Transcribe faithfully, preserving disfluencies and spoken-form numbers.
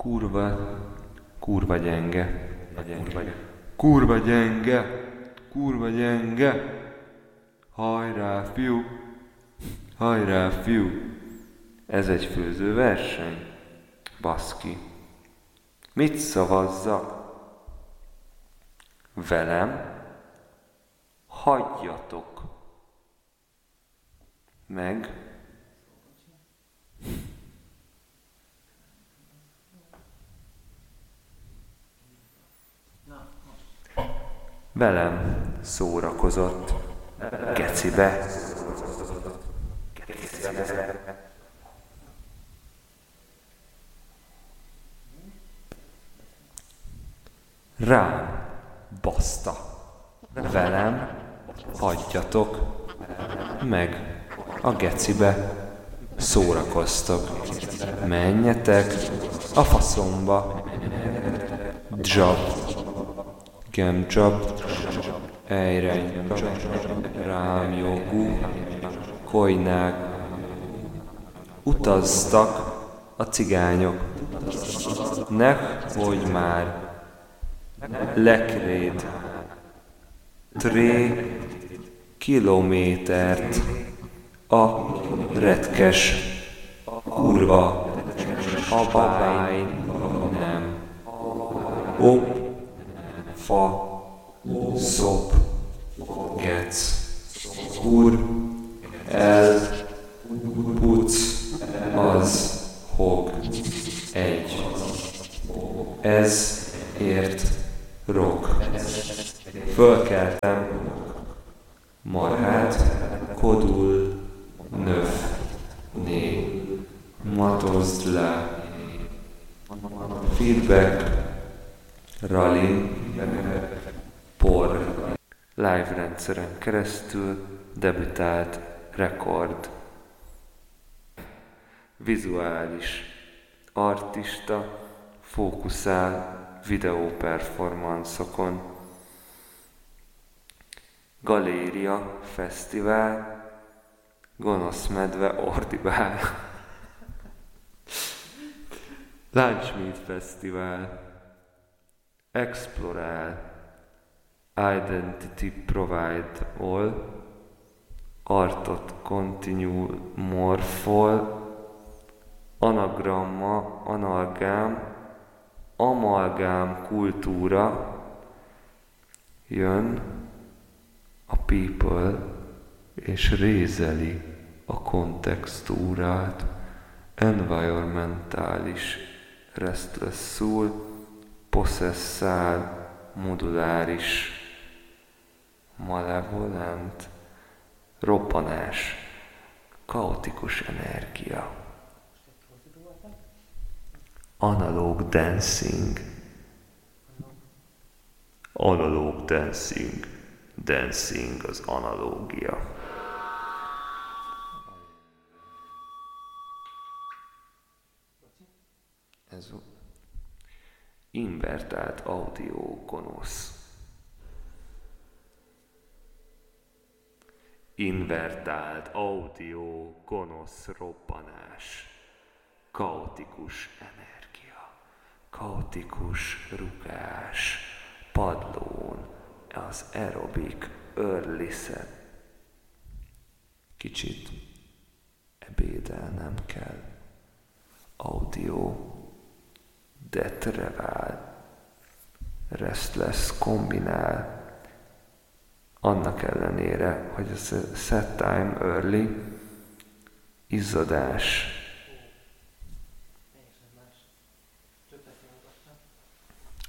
Kurva, kurva gyenge, gyenge. Kurva gyenge, kurva gyenge. Hajrá, fiú, hajrá, fiú. Ez egy főzőverseny? Baszki. Mit szavazzak? Velem? Hagyjatok. Meg? Velem szórakozott. Gecibe. Rám baszta. Velem hagyjatok. Meg a gecibe szórakoztok. Menjetek a faszomba. Dzsab. Gemcsap. Ejrej. Rám jogú. Kojnák. Utaztak a cigányok. Nehogy már lekréd tré kilométert a retkes kurva abály nem op fa szop gec kur el puc az hog egy ez ért rok. Fölkeltem, marhát, kodul, növ, né, matozd le, feedback, rally, por. Live rendszeren keresztül debütált rekord. Vizuális artista fókuszál videóperformanszokon. Galéria fesztivál, gonosz medve ordibál. Lunchmeat fesztivál, explorál, identity provide all, artot continue morfol, anagramma, analgám, amalgám kultúra, jön a people és rézeli a kontextúrát, environmentális, restless soul, possessál, moduláris, malevolent, roppanás, kaotikus energia. Analóg dancing. Analóg dancing. Dancing az analógia. Ez invertált audio gonosz. Invertált audio gonosz robbanás. Kaotikus energia. Kaotikus rugás. Padlón. Az aerobik örliszet. Kicsit ebédelnem kell. Audio detrevál. Restless kombinál. Annak ellenére, hogy a set time early, izzadás